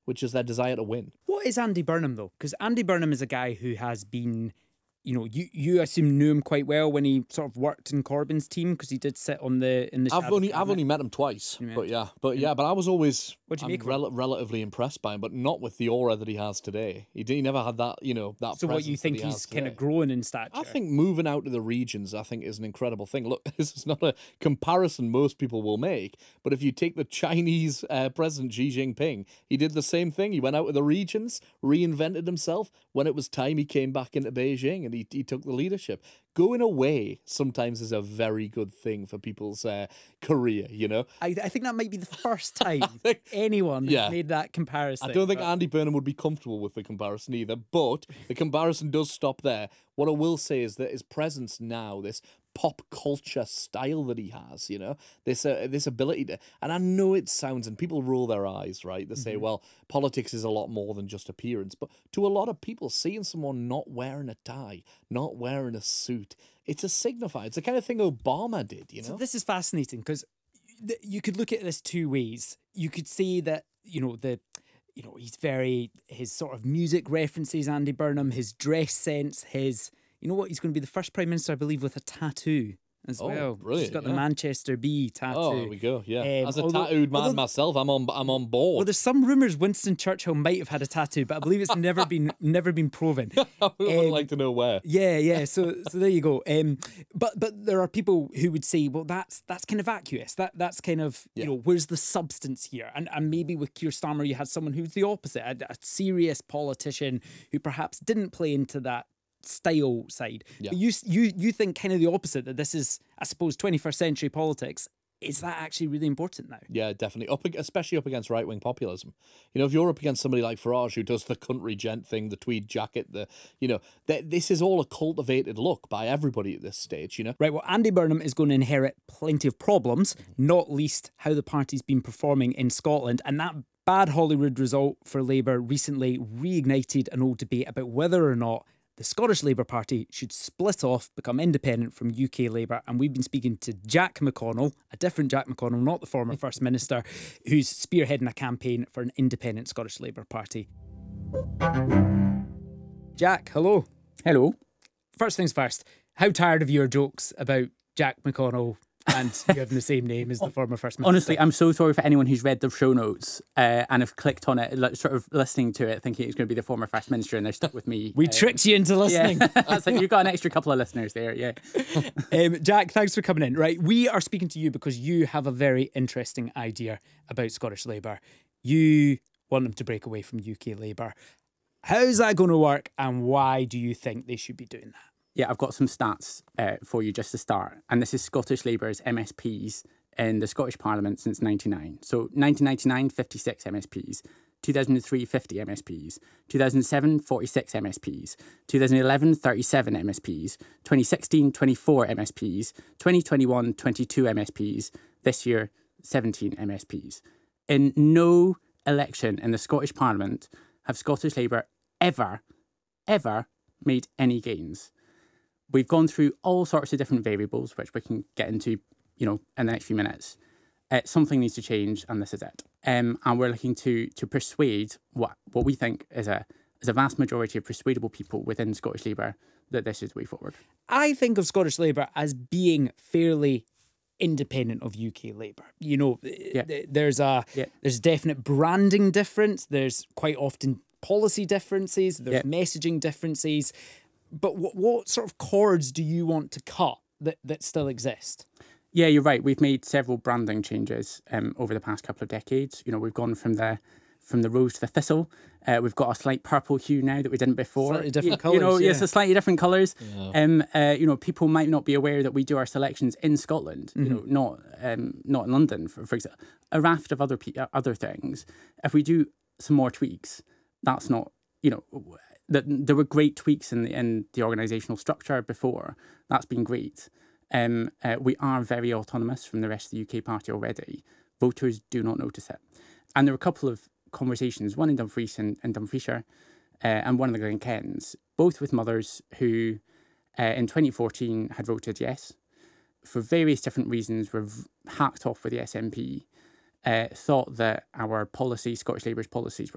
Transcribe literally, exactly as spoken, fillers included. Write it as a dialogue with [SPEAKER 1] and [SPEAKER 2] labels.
[SPEAKER 1] which is their desire to win.
[SPEAKER 2] What is Andy Burnham, though? Because Andy Burnham is a guy who has been, you know, you, you assume knew him quite well when he sort of worked in Corbyn's team, because he did sit on the in the.
[SPEAKER 1] I've
[SPEAKER 2] shadow
[SPEAKER 1] only I've
[SPEAKER 2] cabinet.
[SPEAKER 1] only met him twice,
[SPEAKER 2] Yeah.
[SPEAKER 1] but yeah, but yeah, but I was always
[SPEAKER 2] What do you
[SPEAKER 1] I'm
[SPEAKER 2] make of
[SPEAKER 1] rel- relatively impressed by him, but not with the aura that he has today. He did, he never had that, you know, that.
[SPEAKER 2] So what you
[SPEAKER 1] presence that
[SPEAKER 2] think
[SPEAKER 1] he
[SPEAKER 2] he's
[SPEAKER 1] has
[SPEAKER 2] kind of
[SPEAKER 1] today.
[SPEAKER 2] growing in stature?
[SPEAKER 1] I think moving out to the regions, I think, is an incredible thing. Look, this is not a comparison most people will make, but if you take the Chinese uh, president Xi Jinping, he did the same thing. He went out to the regions, reinvented himself. When it was time, he came back into Beijing and he, he took the leadership. Going away sometimes is a very good thing for people's uh, career, you know?
[SPEAKER 2] I, I think that might be the first time
[SPEAKER 1] think-
[SPEAKER 2] anyone
[SPEAKER 1] yeah.
[SPEAKER 2] has made that comparison.
[SPEAKER 1] I don't think
[SPEAKER 2] but-
[SPEAKER 1] Andy Burnham would be comfortable with the comparison either, but the comparison does stop there. What I will say is that his presence now, this pop culture style that he has, you know, this uh, this ability to, and I know it sounds, and people roll their eyes, right? They say,
[SPEAKER 2] Mm-hmm.
[SPEAKER 1] well, politics is a lot more than just appearance, but to a lot of people, seeing someone not wearing a tie, not wearing a suit, it's a signifier. It's the kind of thing Obama did, you know?
[SPEAKER 2] So this is fascinating, because you could look at this two ways. You could say that, you know, the you know, he's very, his sort of music references, Andy Burnham, his dress sense, his, you know what, he's going to be the first Prime Minister, I believe, with a tattoo as
[SPEAKER 1] Oh,
[SPEAKER 2] well.
[SPEAKER 1] brilliant,
[SPEAKER 2] He's got
[SPEAKER 1] yeah.
[SPEAKER 2] the Manchester Bee tattoo.
[SPEAKER 1] Oh, there we go. Yeah,
[SPEAKER 2] Um,
[SPEAKER 1] as a
[SPEAKER 2] although-
[SPEAKER 1] tattooed man
[SPEAKER 2] although-
[SPEAKER 1] myself, I'm on. I'm on board.
[SPEAKER 2] Well, there's some rumours Winston Churchill might have had a tattoo, but I believe it's never been never been proven.
[SPEAKER 1] I would
[SPEAKER 2] um,
[SPEAKER 1] like to know where.
[SPEAKER 2] Yeah, yeah. So, so there you go. Um, but but there are people who would say, well, that's that's kind of vacuous. That that's kind of
[SPEAKER 1] Yeah.
[SPEAKER 2] you know, where's the substance here? And and maybe with Keir Starmer, you had someone who's the opposite, a, a serious politician who perhaps didn't play into that style side.
[SPEAKER 1] Yeah.
[SPEAKER 2] But you you you think kind of the opposite, that this is, I suppose, twenty-first century politics. Is that actually really important now?
[SPEAKER 1] Yeah, definitely. Up, ag- especially up against right wing populism. You know, if you're up against somebody like Farage who does the country gent thing, the tweed jacket, the you know, th- this is all a cultivated look by everybody at this stage. You know,
[SPEAKER 2] Right, well, Andy Burnham is going to inherit plenty of problems, not least how the party's been performing in Scotland. And that bad Holyrood result for Labour recently reignited an old debate about whether or not the Scottish Labour Party should split off, become independent from U K Labour. And we've been speaking to Jack McConnell, a different Jack McConnell, not the former First Minister, who's spearheading a campaign for an independent Scottish Labour Party. Jack, hello.
[SPEAKER 3] Hello.
[SPEAKER 2] First things first, how tired of your jokes about Jack McConnell and you having the same name as the former First Minister?
[SPEAKER 3] Honestly, I'm so sorry for anyone who's read the show notes uh, and have clicked on it, like, sort of listening to it, thinking it's going to be the former First Minister, and they're stuck with me.
[SPEAKER 2] we
[SPEAKER 3] uh,
[SPEAKER 2] tricked you into listening.
[SPEAKER 3] Yeah, that's like, you've got an extra couple of listeners there. Yeah.
[SPEAKER 2] um, Jack, thanks for coming in. Right, we are speaking to you because you have a very interesting idea about Scottish Labour. You want them to break away from U K Labour. How's that going to work, and why do you think they should be doing that?
[SPEAKER 3] Yeah, I've got some stats uh, for you just to start. And this is Scottish Labour's M S Ps in the Scottish Parliament since ninety-nine. So nineteen ninety-nine, fifty-six M S Ps. two thousand three, fifty M S Ps. two thousand seven, forty-six M S Ps. two thousand eleven, thirty-seven M S Ps. twenty sixteen, twenty-four M S Ps. twenty twenty-one, twenty-two M S Ps. This year, seventeen M S Ps. In no election in the Scottish Parliament have Scottish Labour ever, ever made any gains. We've gone through all sorts of different variables, which we can get into, you know, in the next few minutes. Uh, something needs to change, and this is it. Um, and we're looking to to persuade what what we think is a is a vast majority of persuadable people within Scottish Labour that this is the way forward.
[SPEAKER 2] I think of Scottish Labour as being fairly independent of U K Labour. You know, th- there's a
[SPEAKER 3] Yeah.
[SPEAKER 2] there's definite branding difference. There's quite often policy differences. There's
[SPEAKER 3] Yeah.
[SPEAKER 2] messaging differences. But what what sort of cords do you want to cut that, that still exist?
[SPEAKER 3] Yeah, you're right. We've made several branding changes um, over the past couple of decades. You know, we've gone from the from the rose to the thistle. Uh, we've got a slight purple hue now that we didn't before.
[SPEAKER 2] Slightly different
[SPEAKER 3] you, You know,
[SPEAKER 2] colours,
[SPEAKER 3] yes,
[SPEAKER 2] yeah.
[SPEAKER 3] a slightly different colours. Um, uh, you know, people might not be aware that we do our selections in Scotland. You know, not um, not in London, for, for example. A raft of other pe- uh, other things. If we do some more tweaks, that's not, you know, that there were great tweaks in the in the organisational structure before. That's been great. Um, uh, we are very autonomous from the rest of the U K party already. Voters do not notice it. And there were a couple of conversations, one in Dumfries and, and Dumfriesshire, uh, and one in the Glen Kens, both with mothers who uh, in twenty fourteen had voted yes. For various different reasons, were v- hacked off with the S N P, uh, thought that our policy, Scottish Labour's policies, were